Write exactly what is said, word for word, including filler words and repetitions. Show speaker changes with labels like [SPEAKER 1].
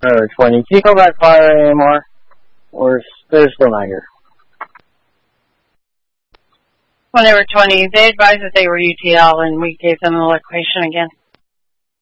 [SPEAKER 1] Or twenty. Can you go back fire anymore? Or they're still not here?
[SPEAKER 2] When they were twenty, they advised that they were U T L, and we gave them the location again.